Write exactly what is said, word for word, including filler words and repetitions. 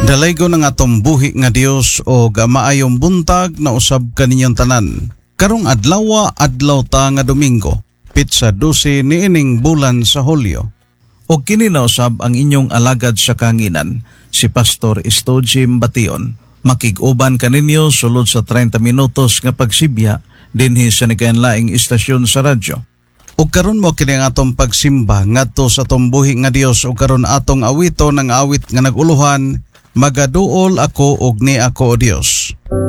Dalaygo ng atong buhi nga Dios o maayong buntag na usab kaninyong tanan. Karong adlaw adlaw ta nga Domingo, pitsa dose niining bulan sa Hulyo. O kini na usab ang inyong alagad sa kanginan, si Pastor Estojim Bation. Makig-uban kaninyo sulod sa thirty minutos nga pagsibya dinhi sa nagaanlaing istasyon sa radyo. O karon mo kini ang atong pagsimba ngadto sa atong buhi nga Dios o karon atong awito ng awit nga naguluhan, Magaduol ako og ni ako o Dios.